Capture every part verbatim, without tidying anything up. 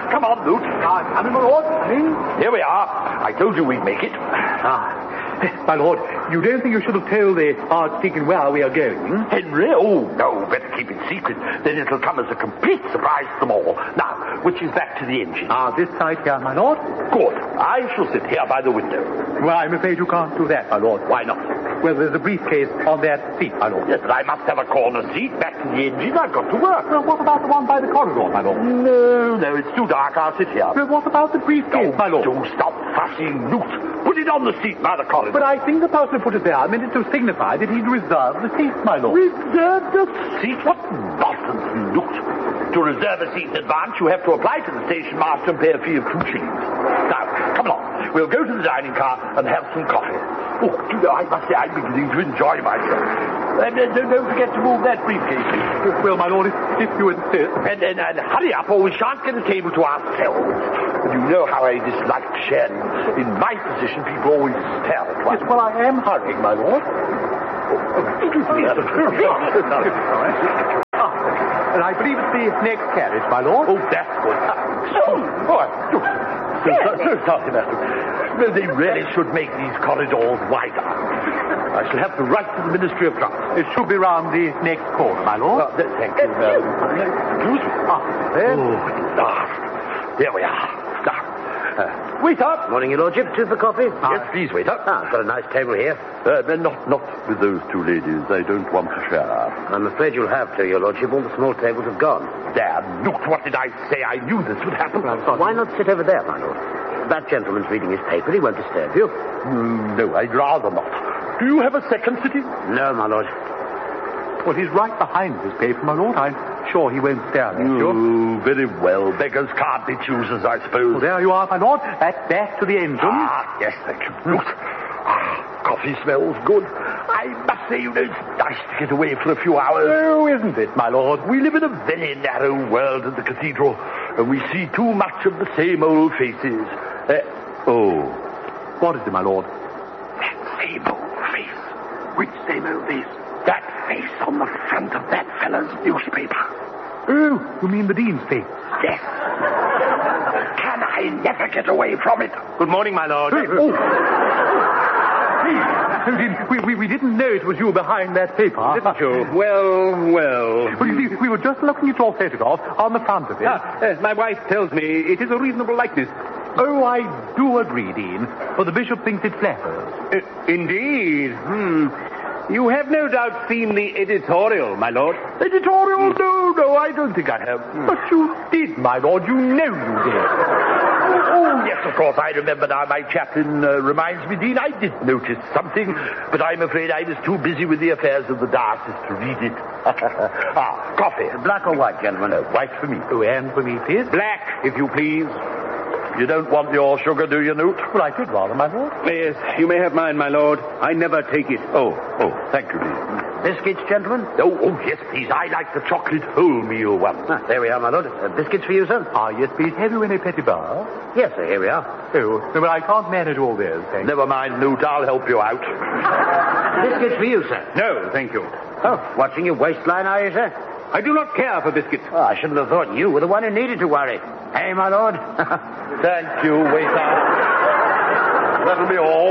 come on, Newt. Uh, coming, my lord. Coming. Here we are. I told you we'd make it. Ah. My lord, you don't think you should have told the Archdeacon where we are going? Henry? Oh, no, better keep it secret. Then it'll come as a complete surprise to them all. Now, which is back to the engine? Ah, this side here, my lord. Good. I shall sit here by the window. Well, I'm afraid you can't do that, my lord. Why not? Well, there's a briefcase on that seat, my lord. Yes, but I must have a corner seat back to the engine. I've got to work. Well, what about the one by the corridor, my lord? No, no, it's too dark. I'll sit here. Well, what about the briefcase, Oh, my lord? do stop fussing, Newt. Put it on the seat by the corridor. But I think the person who put it there meant it to signify that he'd reserved the seat, my lord. Reserved the seat? What nonsense, Newt. To reserve a seat in advance, you have to apply to the station master and pay a fee of two shillings. Now, come along. We'll go to the dining car and have some coffee. Oh, do you know, I must say I'm beginning to enjoy myself. And uh, don't, don't forget to move that briefcase. Well, my lord, if, if you insist. And, and, and hurry up, or we shan't get a table to ourselves. And you know how I dislike sharing. In my position, people always stare at one. Yes, well, I am hurrying, my lord. Excuse me. And I believe it's the next carriage, my lord. Oh, that's good. Oh, oh, so, so, so sorry, Master. Well, they really should make these corridors wider. I shall have to write to the Ministry of Transport. It should be round the next corner, my lord. Uh, th- thank you. Uh, excuse me. Ah, then. Oh, at last. Here we are. Now, uh, wait up. Morning, your lordship. Two for coffee? Yes, please, wait up. Ah, I've got a nice table here. Uh, not, not with those two ladies. I don't want to share. I'm afraid you'll have to, your lordship. All the small tables have gone. There, look, what did I say? I knew this would happen. Why not sit over there, my lord? That gentleman's reading his paper. He won't disturb you. Mm, no, I'd rather not. Do you have a second sitting? No, my lord. Well, he's right behind this paper, my lord. I'm sure he won't stare at you. Oh, very well. Beggars can't be choosers, I suppose. Well, there you are, my lord. Back, back to the engine. Ah, yes, thank you. Look. Ah, coffee smells good. I must say, you know, it's nice to get away for a few hours. Oh, isn't it, my lord? We live in a very narrow world at the cathedral, and we see too much of the same old faces. Uh, oh. What is it, my lord? That same old face. Which same old face? That face on the front of that fellow's newspaper. Oh, you mean the Dean's face? Yes. Can I never get away from it? Good morning, my lord. Oh. We, we, we didn't know it was you behind that paper. Didn't you? Well, well. Well, you see, we were just looking at your photograph on the front of it. Ah, yes, my wife tells me it is a reasonable likeness. Oh, I do agree, Dean. For the bishop thinks it flatters. Uh, indeed. Hmm. You have no doubt seen the editorial, my lord. Editorial? No, no, I don't think I have. But you did, my lord. You know you did. Oh, yes, of course, I remember now. My chaplain uh, reminds me, Dean, I did notice something, but I'm afraid I was too busy with the affairs of the diocese to read it. Ah, coffee. Black or white, gentlemen? Uh, white for me. Oh, and for me, please. Black, if you please. You don't want your sugar, do you, Newt? Well, I could rather, my lord. Yes, you may have mine, my lord. I never take it. Oh, oh, thank you, Dean. Biscuits, gentlemen? Oh, oh, yes, please. I like the chocolate wholemeal one. Ah, there we are, my lord. Uh, biscuits for you, sir? Ah, yes, please. Have you any petit bar? Yes, sir, here we are. Oh, no, but I can't manage all those, thanks. Never mind, Newt. I'll help you out. Biscuits for you, sir? No, thank you. Oh, watching your waistline, are you, sir? I do not care for biscuits. Oh, I shouldn't have thought you were the one who needed to worry. Hey, my lord? Thank you, waiter. That'll be all.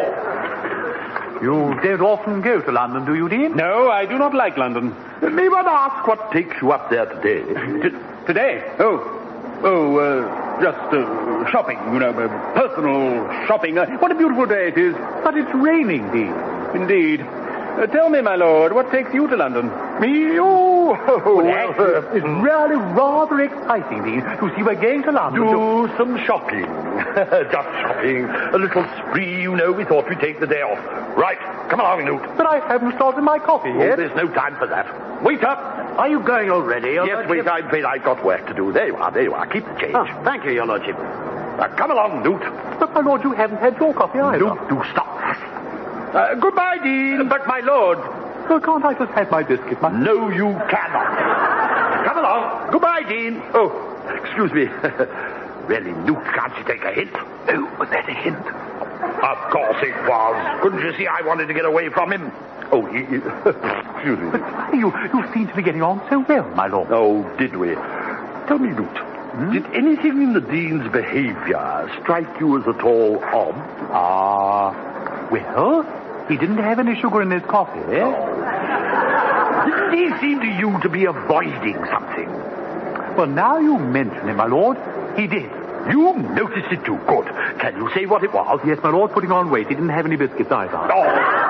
You don't often go to London, do you, Dean? No, I do not like London. May one ask what takes you up there today? T- today? Oh, oh, uh, just uh, shopping, you know, uh, personal shopping. Uh, what a beautiful day it is. But it's raining, Dean. Indeed. Uh, tell me, my lord, what takes you to London? Me? Oh, oh Well, uh, it's really rather exciting, Dean. You see, we're going to London. do some shopping. Just shopping. A little spree, you know. We thought we'd take the day off. Right, come along, Newt. But I haven't started my coffee Oh, yet. there's no time for that. Wait up. Are you going already, your Yes, lordship? wait, I'm afraid I've got work to do. There you are, there you are. Keep the change. Oh, thank you, your lordship. Now, come along, Newt. But, my lord, you haven't had your coffee either. Newt, do stop. Uh, goodbye, Dean. But, my lord... Well, can't I just have my biscuit, my... No, you cannot. Come along. Goodbye, Dean. Oh, excuse me. Really, Newt, can't you take a hint? Oh, was that a hint? Of course it was. Couldn't you see I wanted to get away from him? Oh, he... he excuse me. But you, you seem to be getting on so well, my lord. Oh, did we? Tell me, Newt, Hmm? Did anything in the Dean's behaviour strike you as at all odd? Ah, uh, well, he didn't have any sugar in his coffee. Oh. Didn't he seem to you to be avoiding something? Well, now you mention it, my lord, he did. You noticed it too. Good. Can you say what it was? Yes, my lord, putting on weight. He didn't have any biscuits either. Oh.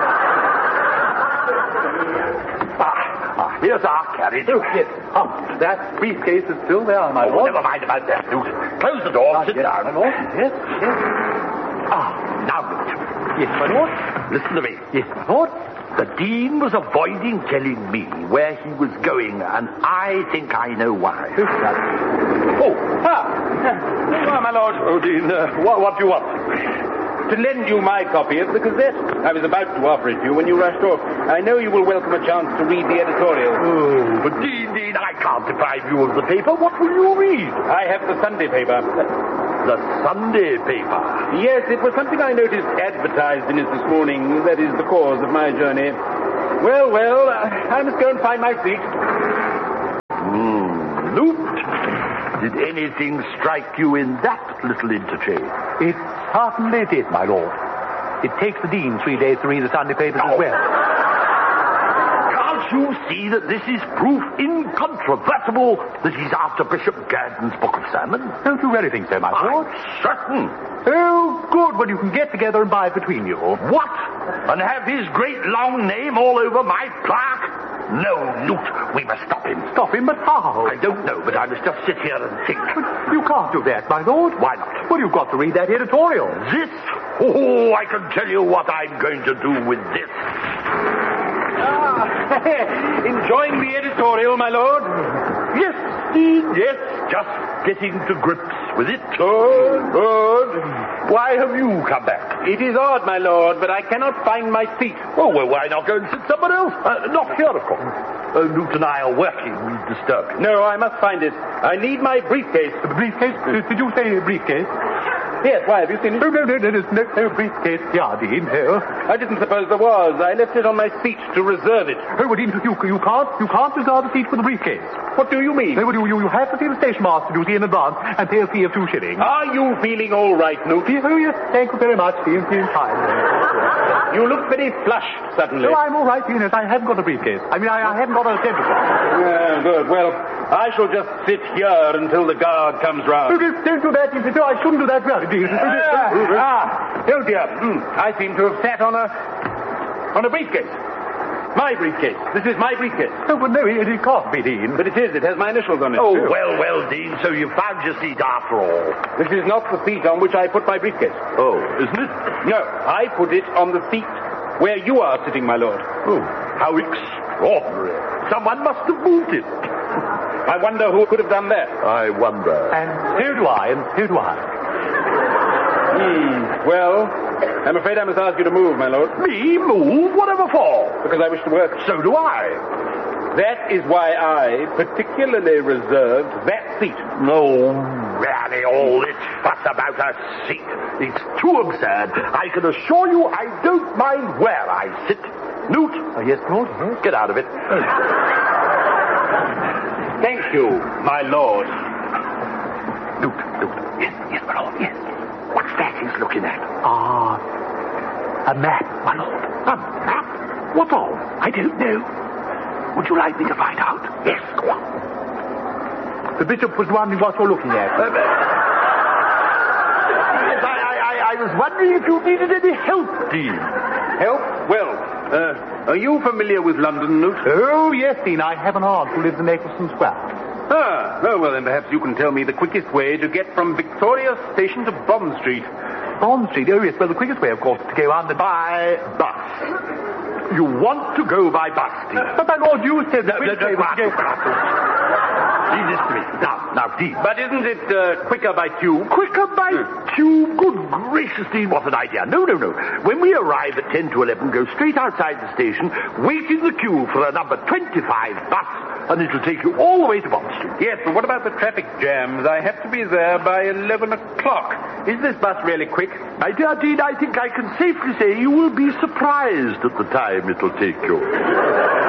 ah, ah, here's our carriage. Oh, yes. Oh, that briefcase is still there, my oh, lord. Never mind about that, Newt. Close the door. Ah, Sit yes, down. my lord. Yes, yes. Ah, now, Newt. Yes, my lord. Listen to me. Yes, my lord. The Dean was avoiding telling me where he was going, and I think I know why. Oh, ah. Oh, my lord. Oh, Dean, uh, what, what do you want? To lend you my copy of the Gazette. I was about to offer it to you when you rushed off. I know you will welcome a chance to read the editorial. Oh, but Dean, Dean, I can't deprive you of the paper. What will you read? I have the Sunday paper. The Sunday paper? Yes, it was something I noticed advertised in it this morning. That is the cause of my journey. Well, well, I must go and find my seat. Hmm, Newt, did anything strike you in that little interchange? It certainly did, my lord. It takes the Dean three days to read the Sunday papers Oh. as well. Can't you see that this is proof incontrovertible that he's after Bishop Gurdon's Book of Sermons? Don't you really think so, my lord? I'm certain. Oh, good. Well, you can get together and buy it between you. What? And have his great long name all over my plaque? No, Newt, we must stop him. Stop him, but how? I don't know, but I must just sit here and think. You can't do that, my lord. Why not? Well, you've got to read that editorial. This? Oh, I can tell you what I'm going to do with this. Ah, enjoying the editorial, my lord? Yes, Dean, yes. Just getting to grips with it. Good, good. Why have you come back? It is odd, my lord, but I cannot find my seat. Oh, well, why not go and sit somewhere else? Uh, not here, of course. Uh, Newt and I are working. We disturb you. No, I must find it. I need my briefcase. The briefcase? Uh, did you say briefcase? Yes, why, have you seen it? No, no, no, no, there's no, no briefcase here, Dean, no. I didn't suppose there was. I left it on my seat to reserve it. Oh, well, Dean, you, you can't, you can't reserve a seat for the briefcase. What do you mean? No, well, you, you, you have to see the station master duty in advance and pay a fee of two shillings. Are you feeling all right, Newt? Yes, oh, yes, thank you very much, Dean, Dean, fine. You look very flushed suddenly. No, I'm all right, Dean, yes, I haven't got a briefcase. I mean, I, I haven't got a temperature. Yeah, good. Well, I shall just sit here until the guard comes round. Oh, don't, don't do that, Dean. No, I shouldn't do that, really, Dean. Ah, ah, oh dear. Mm, I seem to have sat on a on a briefcase. My briefcase. This is my briefcase. Oh, well, no, it, it can't be, Dean. But it is. It has my initials on it. Oh, too. well, well, Dean, so you found your seat after all. This is not the seat on which I put my briefcase. Oh, isn't it? No, I put it on the seat where you are sitting, my lord. Oh, how extraordinary. Someone must have moved it. I wonder who could have done that. I wonder. And so do I, and so do I. Hmm. Well, I'm afraid I must ask you to move, my lord. Me move? Whatever for? Because I wish to work. So do I. That is why I particularly reserved that seat. No, really, all this fuss about a seat. It's too absurd. I can assure you I don't mind where I sit. Newt? Oh, yes, Lord? Get out of it. Thank you, my lord. Newt, Newt. Yes, yes, my lord, yes. What's that he's looking at? Ah, a map, my lord. A map? What of? I don't know. Would you like me to find out? Yes, go on. The bishop was wondering what you're looking at. Uh, uh, yes, I, I, I, I was wondering if you needed any help, Dean. Help? Well, uh, are you familiar with London, Newt? Oh, yes, Dean. I have an aunt who lives in Eccleston Square. Ah, oh, well, then perhaps you can tell me the quickest way to get from Victoria Station to Bond Street. Bond Street? Oh, yes. Well, the quickest way, of course, is to go under... By bus. You want to go by bus, Dean? But, my lord, you said that... No, no, no, was to go... Leave this to me. Now, now, Dean. But isn't it uh, quicker by tube? Quicker by tube? Good gracious, Dean, what an idea. No, no, no. When we arrive at ten to eleven, go straight outside the station, wait in the queue for a number twenty-five bus, and it'll take you all the way to Bond Street. Yes, but what about the traffic jams? I have to be there by eleven o'clock. Is this bus really quick? My dear Dean, I think I can safely say you will be surprised at the time it'll take you.